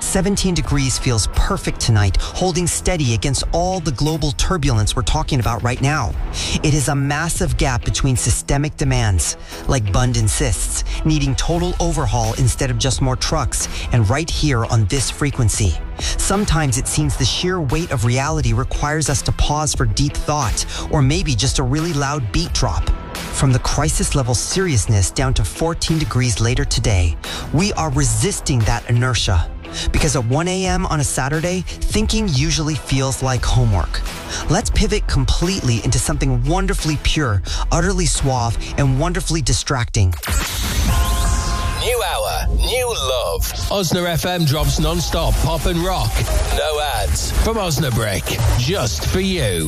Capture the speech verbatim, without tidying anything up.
seventeen degrees feels perfect tonight, holding steady against all the global turbulence we're talking about right now. It is a massive gap between systemic demands, like Bund insists, needing total overhaul instead of just more trucks, and right here on this frequency. Sometimes it seems the sheer weight of reality requires us to pause for deep thought, or maybe just a really loud beat drop. From the crisis level seriousness down to fourteen degrees later today, we are resisting that inertia. Because at one a.m. on a Saturday, thinking usually feels like homework. Let's pivot completely into something wonderfully pure, utterly suave, and wonderfully distracting. New hour, new love. Osna F M drops non-stop pop and rock. No ads from Osnabrick, just for you.